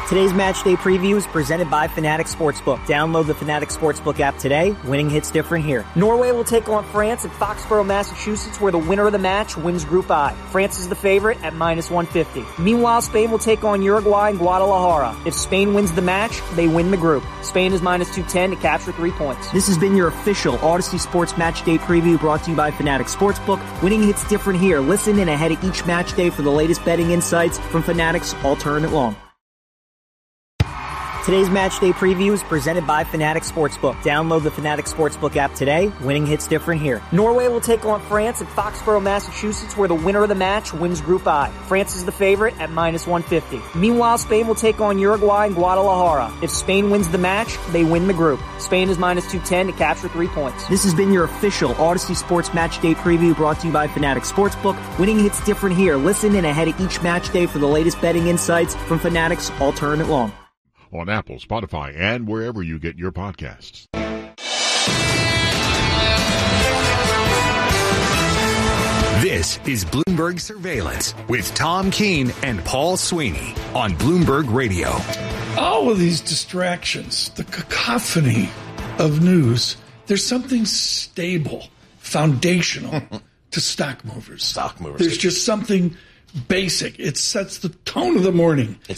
Today's match day preview is presented by Fanatics Sportsbook. Download the Fanatics Sportsbook app today. Winning hits different here. Norway will take on France at Foxborough, Massachusetts, where the winner of the match wins Group I. France is the favorite at -150. Meanwhile, Spain will take on Uruguay in Guadalajara. If Spain wins the match, they win the group. Spain is -210 to capture 3 points. This has been your official Odyssey Sports Match Day preview brought to you by Fanatics Sportsbook. Winning hits different here. Listen in ahead of each match day for the latest betting insights from Fanatics all tournament long. Today's match day preview is presented by Fanatics Sportsbook. Download the Fanatics Sportsbook app today. Winning hits different here. Norway will take on France at Foxborough, Massachusetts, where the winner of the match wins Group I. France is the favorite at -150. Meanwhile, Spain will take on Uruguay in Guadalajara. If Spain wins the match, they win the group. Spain is -210 to capture 3 points. This has been your official Odyssey Sports Match Day preview brought to you by Fanatics Sportsbook. Winning hits different here. Listen in ahead of each match day for the latest betting insights from Fanatics all tournament long. On Apple, Spotify, and wherever you get your podcasts. This is Bloomberg Surveillance with Tom Keene and Paul Sweeney on Bloomberg Radio. All of these distractions, the cacophony of news, there's something stable, foundational to stock movers. Stock movers. There's just something basic. It sets the tone of the morning at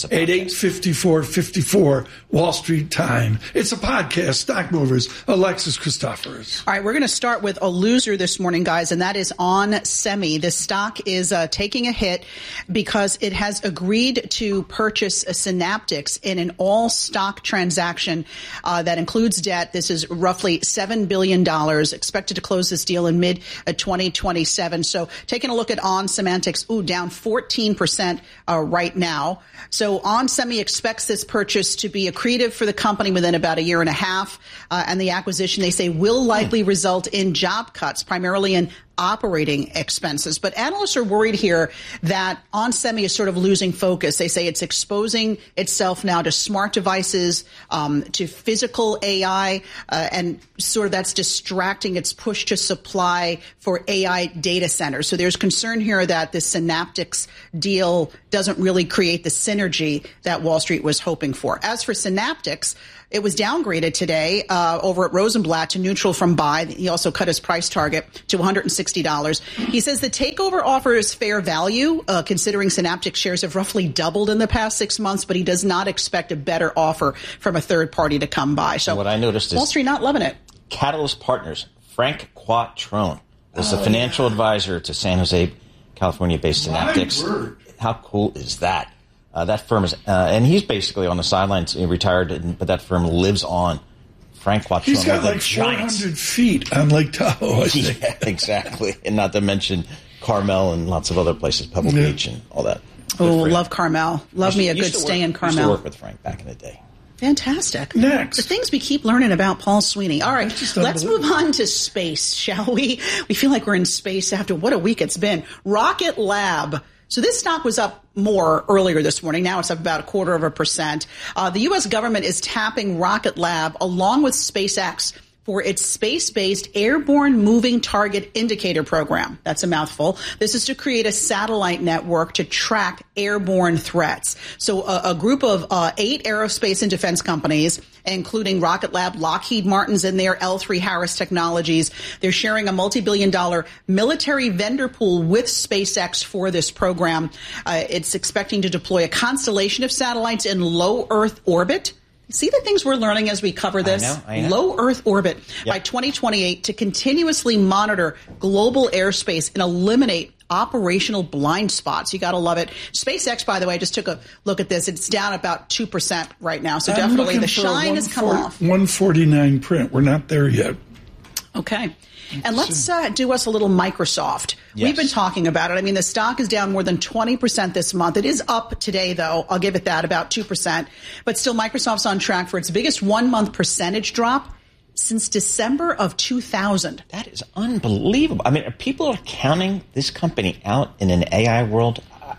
8:54 Wall Street time. It's a podcast, Stock Movers, Alexis Christoforous. All right, we're going to start with a loser this morning, guys, and that is On Semi. The stock is taking a hit because it has agreed to purchase Synaptics in an all-stock transaction that includes debt. This is roughly $7 billion, expected to close this deal in mid-2027. So taking a look at On Semantics, down 14% right now. So On Semi expects this purchase to be accretive for the company within about a year and a half. And the acquisition, they say, will likely result in job cuts, primarily in operating expenses. But analysts are worried here that On Semi is sort of losing focus. They say it's exposing itself now to smart devices, to physical AI, and sort of that's distracting its push to supply for AI data centers. So there's concern here that this Synaptics deal doesn't really create the synergy that Wall Street was hoping for. As for Synaptics, it was downgraded today over at Rosenblatt to neutral from buy. He also cut his price target to $160. He says the takeover offer is fair value, considering Synaptics shares have roughly doubled in the past 6 months, but he does not expect a better offer from a third party to come by. So what I noticed is Wall Street not loving it. Catalyst Partners, Frank Quattrone, is the financial advisor to San Jose, California-based Synaptics. How cool is that? That firm is, and he's basically on the sidelines, retired, but that firm lives on. Frank Quattrone. He's got like 400 feet on Lake Tahoe, I think. Yeah, exactly. And not to mention Carmel and lots of other places, Pebble Beach and all that. Oh, love Carmel. Love me a good stay in Carmel. I used to work with Frank back in the day. Fantastic. Next. The things we keep learning about Paul Sweeney. All right, let's move on to space, shall we? We feel like we're in space after what a week it's been. Rocket Lab. So this stock was up more earlier this morning. Now it's up about 0.25%. The U.S. government is tapping Rocket Lab along with SpaceX for its space-based Airborne Moving Target Indicator program. That's a mouthful. This is to create a satellite network to track airborne threats. So a group of 8 aerospace and defense companies, including Rocket Lab, Lockheed Martin's in there, L3Harris Technologies, they're sharing a multi-billion-dollar military vendor pool with SpaceX for this program. It's expecting to deploy a constellation of satellites in low Earth orbit. See the things we're learning as we cover this? I know. Low Earth orbit by 2028 to continuously monitor global airspace and eliminate operational blind spots. You got to love it. SpaceX, by the way, I just took a look at this. It's down about 2% right now. So definitely the shine has come off. 149 print. We're not there yet. Okay. And let's do us a little Microsoft. Yes. We've been talking about it. I mean, the stock is down more than 20% this month. It is up today, though. I'll give it that, about 2%. But still, Microsoft's on track for its biggest one-month percentage drop since December of 2000. That is unbelievable. I mean, people are counting this company out in an AI world.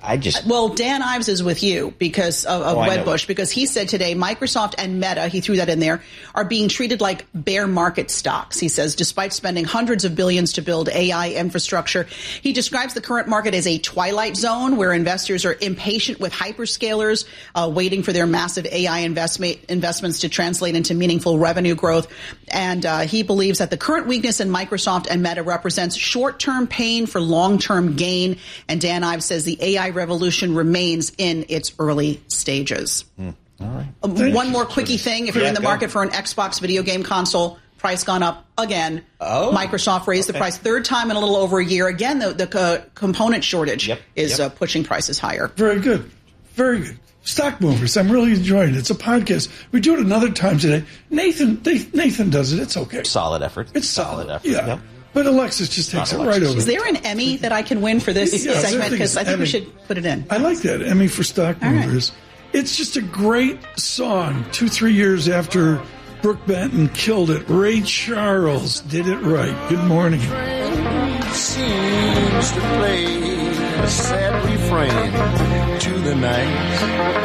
Well, Dan Ives is with you because of Wedbush, because he said today Microsoft and Meta, he threw that in there, are being treated like bear market stocks. He says, despite spending hundreds of billions to build AI infrastructure, he describes the current market as a twilight zone where investors are impatient with hyperscalers, waiting for their massive AI investments to translate into meaningful revenue growth. And he believes that the current weakness in Microsoft and Meta represents short-term pain for long-term gain. And Dan Ives says the AI revolution remains in its early stages. All right. One more quickie thing. If you're in the market for an Xbox video game console, price gone up again. Microsoft raised the price third time in a little over a year. Again, the component shortage is pushing prices higher. Very good. Very good. Stock Movers. I'm really enjoying it. It's a podcast. We do it another time today. Nathan does it. It's okay. Solid effort. It's solid effort. Yeah. Yep. But Alexis just takes it right over. Is there an Emmy that I can win for this segment? Because I think we should put it in. I like that. Emmy for Stock Movers. Right. It's just a great song. 2-3 years after Brooke Benton killed it, Ray Charles did it right. Good morning. Seems to play a sad refrain to the night.